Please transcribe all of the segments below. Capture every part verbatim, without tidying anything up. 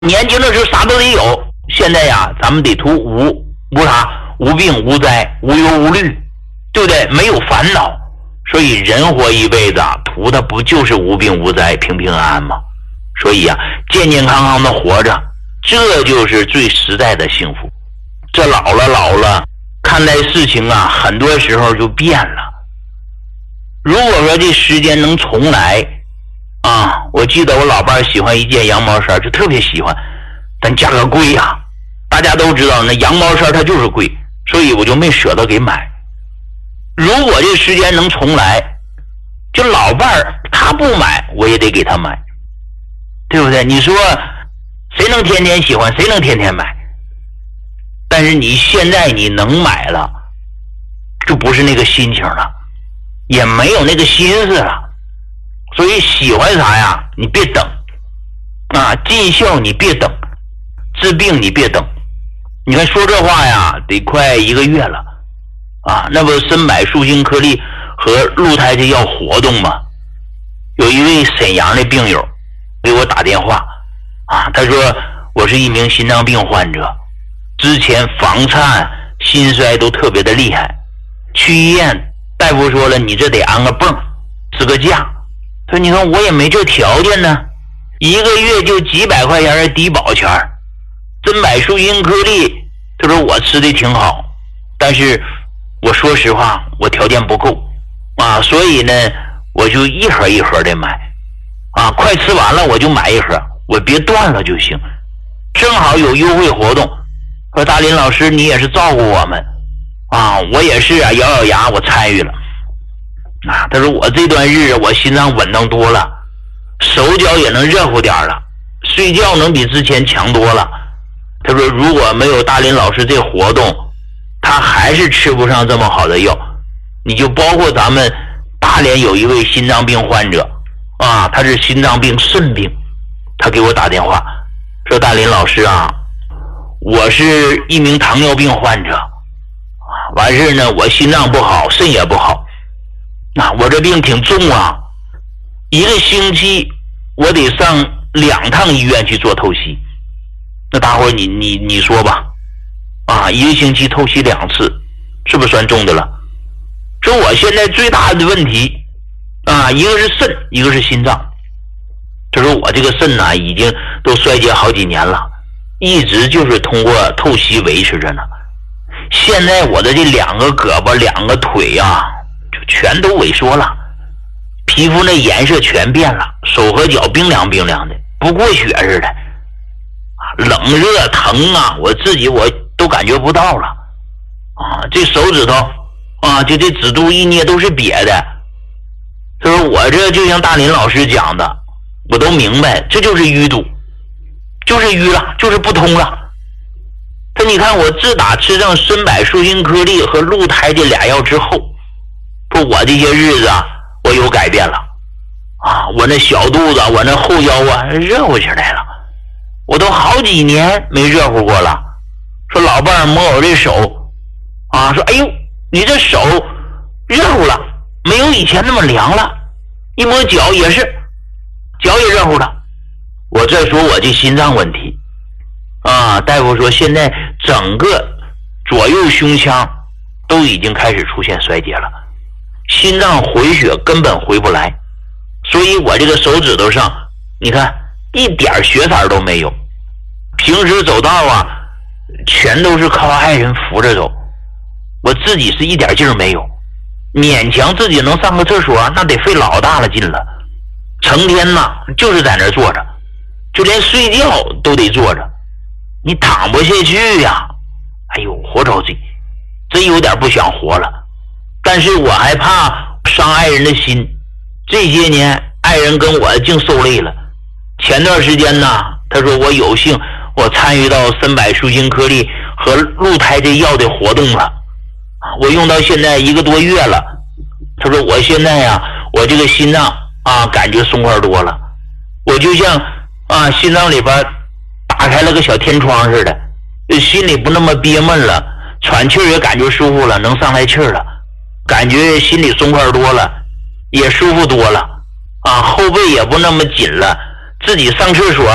年轻的时候啥都得有，现在呀，咱们得图无无啥，无病无灾，无忧无虑，对不对？没有烦恼。所以人活一辈子啊，图的不就是无病无灾、平平安安吗？所以啊，健健康康的活着，这就是最实在的幸福。这老了老了，看待事情啊，很多时候就变了。如果说这时间能重来啊，我记得我老伴喜欢一件羊毛衫，就特别喜欢，但价格贵呀、啊。大家都知道那羊毛衫它就是贵，所以我就没舍得给买。如果这时间能重来，就老伴儿他不买，我也得给他买，对不对？你说谁能天天喜欢，谁能天天买？但是你现在你能买了，就不是那个心情了，也没有那个心思了。所以喜欢啥呀，你别等啊，尽孝你别等，治病你别等。你看说这话呀，得快一个月了啊，那不深柏树星颗粒和鹿胎这药活动吗？有一位沈阳的病友给我打电话啊，他说我是一名心脏病患者，之前房颤心衰都特别的厉害，去医院大夫说了，你这得安个泵支个架。他说你看我也没这条件呢，一个月就几百块钱的低保钱，真柏树星颗粒，他说我吃的挺好，但是我说实话我条件不够啊，所以呢我就一盒一盒的买啊，快吃完了我就买一盒，我别断了就行。正好有优惠活动，说大林老师你也是照顾我们啊，我也是啊，咬咬牙我参与了啊。他说我这段日子我心脏稳当多了，手脚也能热乎点了，睡觉能比之前强多了。他说如果没有大林老师这活动，他还是吃不上这么好的药。你就包括咱们大连有一位心脏病患者啊，他是心脏病肾病，他给我打电话说大林老师啊，我是一名糖尿病患者，完事呢我心脏不好，肾也不好，那我这病挺重啊，一个星期我得上两趟医院去做透析。那大伙你你你说吧啊，一个星期透析两次，是不是算重的了？说我现在最大的问题啊，一个是肾，一个是心脏。他说我这个肾呢、啊、已经都衰竭好几年了，一直就是通过透析维持着呢。现在我的这两个胳膊两个腿啊就全都萎缩了，皮肤那颜色全变了，手和脚冰凉冰凉的，不过血似的，冷热疼啊我自己我都感觉不到了啊，这手指头啊就这指肚一捏都是瘪的。他说我这就像大林老师讲的，我都明白这就是淤堵，就是淤了，就是不通了。他你看我自打吃上深柏树星颗粒和鹿胎这俩药之后，说我这些日子啊我有改变了啊，我那小肚子我那后腰啊热乎起来了，我都好几年没热乎过了。说老伴儿摸我这手啊，说哎呦你这手热乎了，没有以前那么凉了，一摸脚也是脚也热乎了。我再说我这心脏问题啊，大夫说现在整个左右胸腔都已经开始出现衰竭了，心脏回血根本回不来，所以我这个手指头上你看一点血色都没有，平时走道啊全都是靠爱人扶着走，我自己是一点劲儿没有，勉强自己能上个厕所那得费老大了劲了，成天呐就是在那儿坐着，就连睡觉都得坐着，你躺不下去呀、啊、哎呦活着急，真有点不想活了。但是我还怕伤爱人的心，这些年爱人跟我净受累了。前段时间呢他说我有幸我参与到深柏树星颗粒和鹿胎这药的活动了，我用到现在一个多月了。他说我现在呀、啊、我这个心脏啊感觉松快多了，我就像啊心脏里边打开了个小天窗似的，心里不那么憋闷了，喘气也感觉舒服了，能上来气了，感觉心里松快多了，也舒服多了啊，后背也不那么紧了，自己上厕所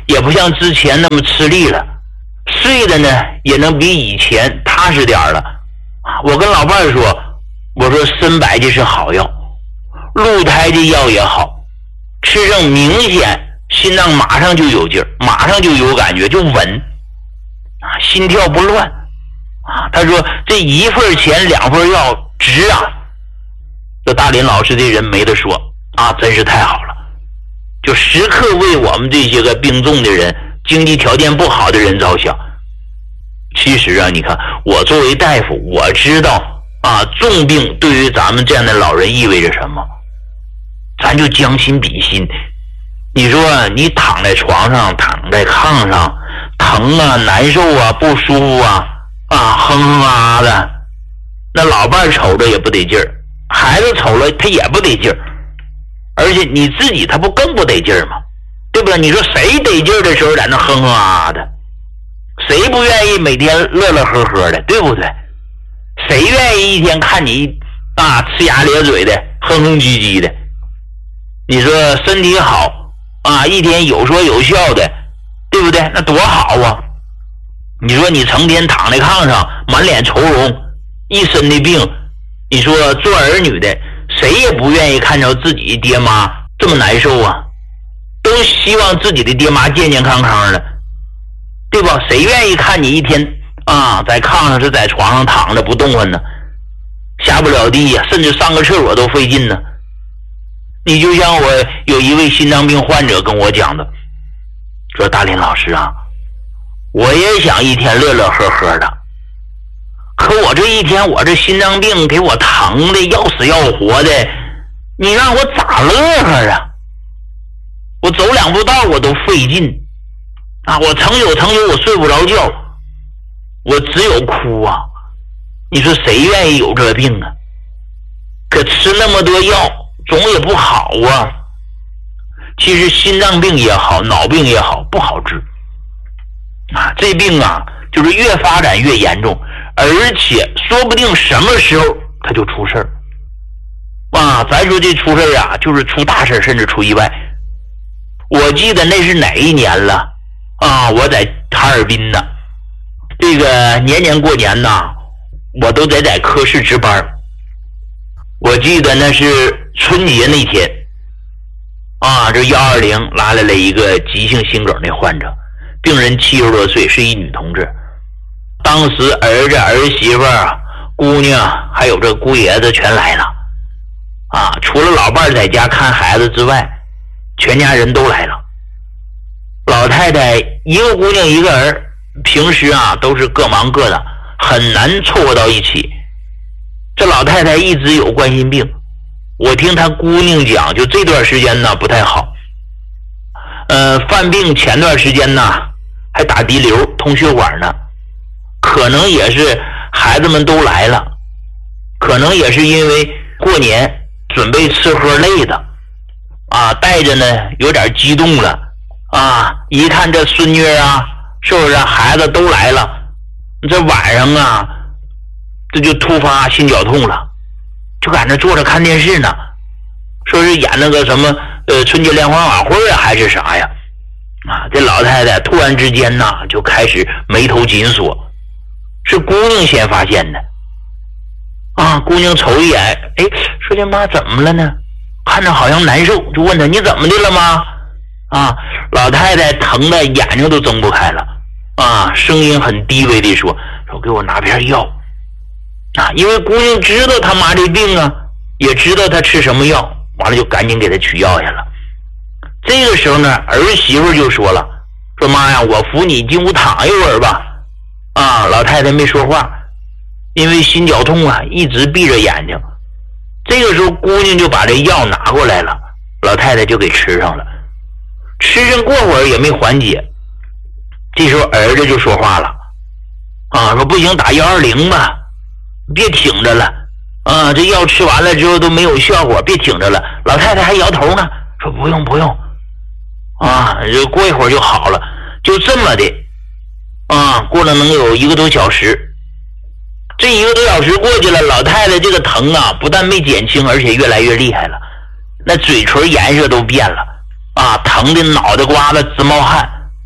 也不像之前那么吃力了，睡的呢也能比以前踏实点了。我跟老伴儿说，我说参白这是好药，鹿胎这药也好，吃上明显心脏马上就有劲儿，马上就有感觉，就稳啊，心跳不乱啊。他说这一份钱两份药值啊。这大林老师这人没得说啊，真是太好了，就时刻为我们这些个病重的人、经济条件不好的人着想。其实啊，你看我作为大夫，我知道啊，重病对于咱们这样的老人意味着什么，咱就将心比心。你说你躺在床上，躺在炕上，疼啊，难受啊，不舒服啊，啊，哼哼啊啊的，那老伴瞅着也不得劲儿，孩子瞅了他也不得劲儿，而且你自己他不更不得劲儿吗？对不对？你说谁得劲儿的时候在那哼哼啊啊的？谁不愿意每天乐乐呵呵的，对不对？谁愿意一天看你啊呲牙咧嘴的，哼哼唧唧的？你说身体好啊，一天有说有笑的，对不对？那多好啊！你说你成天躺在炕上，满脸愁容，一身的病，你说做儿女的谁也不愿意看着自己爹妈这么难受啊，都希望自己的爹妈健健康康的，对吧？谁愿意看你一天啊在炕上是在床上躺着不动弹呢，下不了地呀、啊，甚至上个厕所都费劲呢？你就像我有一位心脏病患者跟我讲的，说大林老师啊，我也想一天乐乐呵呵的，可我这一天我这心脏病给我疼的要死要活的，你让我咋乐呵啊？我走两步道我都费劲啊，我成宿成宿我睡不着觉，我只有哭啊。你说谁愿意有这病啊？可吃那么多药总也不好啊。其实心脏病也好，脑病也好，不好治啊。这病啊就是越发展越严重，而且说不定什么时候它就出事儿啊。咱说这出事儿啊，就是出大事，甚至出意外。我记得那是哪一年了啊？我在哈尔滨呢，这个年年过年呐，我都得在科室值班。我记得那是春节那天啊，这幺二零拉来了一个急性心梗的患者，病人七十多岁，是一女同志。当时儿子、儿媳妇、姑娘还有这姑爷子全来了啊，除了老伴在家看孩子之外，全家人都来了。老太太一个姑娘一个儿，平时啊都是各忙各的，很难凑合到一起。这老太太一直有冠心病，我听她姑娘讲，就这段时间呢不太好，呃，犯病前段时间呢还打滴流通血管呢，可能也是孩子们都来了，可能也是因为过年准备吃喝累的啊，带着呢有点激动了啊，一看这孙女啊，是不是孩子都来了，这晚上啊这就突发心绞痛了，就在那坐着看电视呢，说是演那个什么呃春节联欢晚会啊还是啥呀啊，这老太太突然之间呢就开始眉头紧锁，是姑娘先发现的啊。姑娘瞅一眼，哎，说这妈怎么了呢？看着好像难受，就问她你怎么的了妈？啊，老太太疼的眼睛都睁不开了啊，声音很低微的说说给我拿片药啊，因为姑娘知道他妈这病啊，也知道他吃什么药，完了就赶紧给他取药去了。这个时候呢，儿媳妇就说了，说妈呀，我扶你进屋躺一会儿吧。啊，老太太没说话，因为心绞痛啊，一直闭着眼睛。这个时候姑娘就把这药拿过来了，老太太就给吃上了。吃上过会儿也没缓解，这时候儿子就说话了啊，说不行，打一二零吧，别挺着了啊，这药吃完了之后都没有效果，别挺着了。老太太还摇头呢，说不用不用啊，这过一会儿就好了。就这么的啊，过了能有一个多小时。这一个多小时过去了，老太太这个疼啊不但没减轻，而且越来越厉害了，那嘴唇颜色都变了啊，疼的脑袋瓜子直冒汗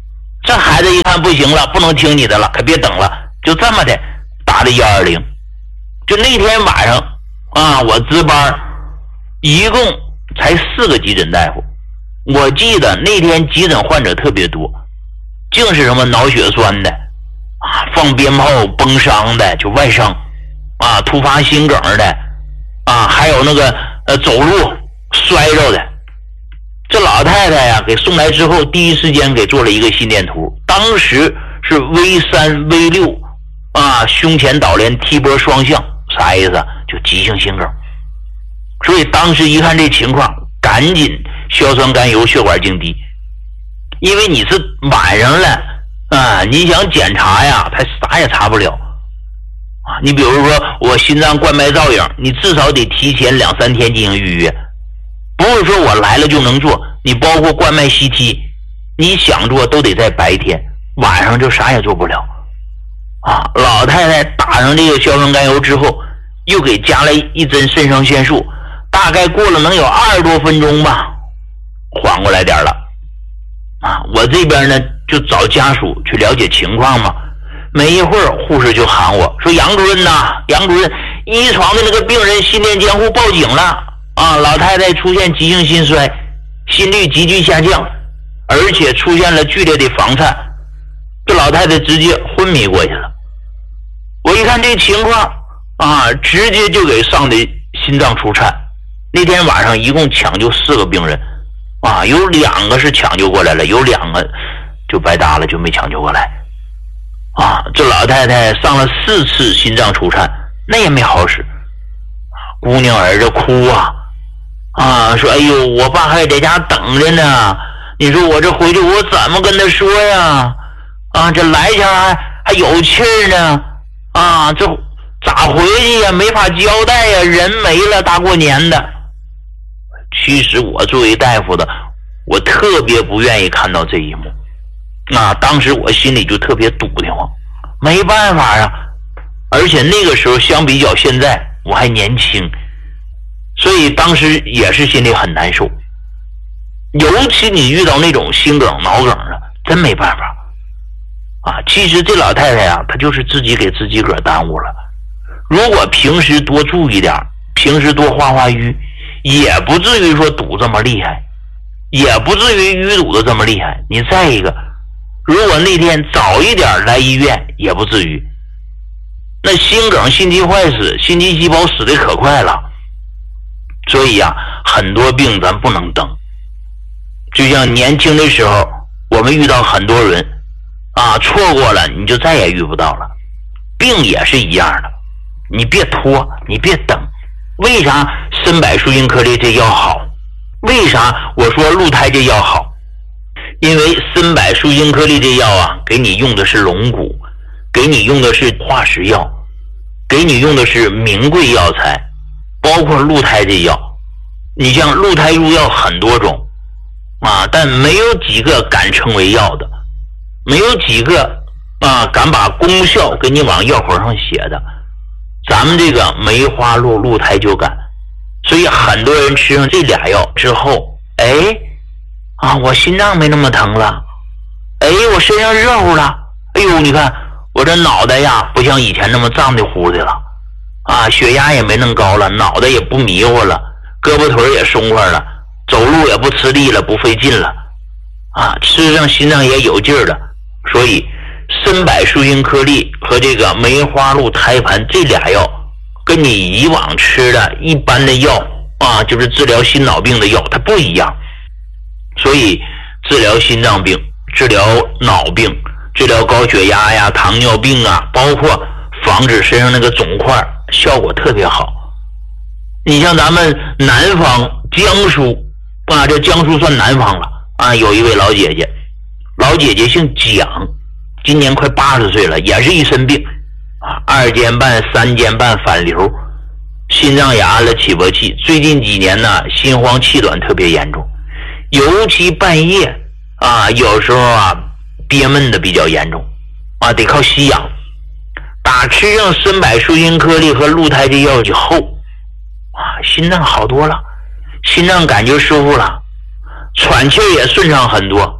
这孩子一看不行了，不能听你的了，可别等了，就这么的打的一二零。就那天晚上啊，我值班，一共才四个急诊大夫。我记得那天急诊患者特别多，净是什么脑血栓的啊，放鞭炮崩伤的，就外伤啊，突发心梗的啊，还有那个呃走路摔着的。这老太太呀，给送来之后，第一时间给做了一个心电图，当时是 V 三 V 六啊，胸前导联 T 波双向，啥意思？就急性心梗。所以当时一看这情况，赶紧硝酸甘油血管静滴，因为你是晚上了啊，你想检查呀，他啥也查不了啊。你比如说我心脏冠脉造影，你至少得提前两三天进行预约。不是说我来了就能做，你包括冠脉 C T， 你想做都得在白天，晚上就啥也做不了啊。老太太打上这个硝酸甘油之后，又给加了一针肾上腺素，大概过了能有二十多分钟吧，缓过来点了啊。我这边呢就找家属去了解情况嘛，没一会儿护士就喊我说：“杨主任呐，杨主任，一床的那个病人心电监护报警了。啊，老太太出现急性心衰，心率急剧下降，而且出现了剧烈的房颤，这老太太直接昏迷过去了。”我一看这情况啊，直接就给上的心脏除颤。那天晚上一共抢救四个病人啊，有两个是抢救过来了，有两个就白搭了，就没抢救过来啊。这老太太上了四次心脏除颤，那也没好使，姑娘儿子哭啊啊，说：“哎呦，我爸还在家等着呢，你说我这回去我怎么跟他说呀？啊，这来前还还有气儿呢，啊，这咋回去呀？没法交代呀，人没了，大过年的。”其实我作为大夫的，我特别不愿意看到这一幕啊，当时我心里就特别堵得慌，没办法啊，而且那个时候相比较现在我还年轻，所以当时也是心里很难受。尤其你遇到那种心梗脑梗的，真没办法啊。其实这老太太啊，她就是自己给自己个耽误了。如果平时多注意点，平时多化化瘀，也不至于说堵这么厉害，也不至于淤堵的这么厉害。你再一个，如果那天早一点来医院，也不至于。那心梗心肌坏死，心肌细胞死的可快了，所以呀、啊，很多病咱不能等。就像年轻的时候，我们遇到很多人啊，错过了你就再也遇不到了。病也是一样的，你别拖，你别等。为啥参柏舒筋颗粒这药好？为啥我说鹿胎这药好？因为参柏舒筋颗粒这药啊，给你用的是龙骨，给你用的是化石药，给你用的是名贵药材，包括鹿胎这药。你像鹿胎入药很多种啊，但没有几个敢称为药的，没有几个啊敢把功效给你往药盒上写的。咱们这个梅花鹿鹿胎就敢，所以很多人吃上这俩药之后，哎啊，我心脏没那么疼了，哎，我身上热乎了，哎呦，你看我这脑袋呀，不像以前那么胀的乎的了，啊，血压也没那么高了，脑袋也不迷糊了，胳膊腿也松快了，走路也不吃力了，不费劲了，啊，吃上心脏也有劲儿了。所以参柏舒筋颗粒和这个梅花鹿胎盘这俩药，跟你以往吃的一般的药啊，就是治疗心脑病的药，它不一样。所以治疗心脏病、治疗脑病、治疗高血压呀、糖尿病啊，包括防止身上那个肿块，效果特别好。你像咱们南方江苏啊，这江苏算南方了啊，有一位老姐姐，老姐姐姓蒋，今年快八十岁了，也是一身病啊，二尖瓣、三尖瓣反流，心脏也安了起搏器，最近几年呢，心慌气短特别严重，尤其半夜啊，有时候啊憋闷的比较严重啊，得靠吸氧。打吃上参柏舒筋颗粒和鹿胎这药以后啊，心脏好多了，心脏感觉舒服了，喘气也顺畅很多，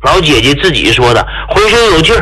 老姐姐自己说的，浑身有劲儿，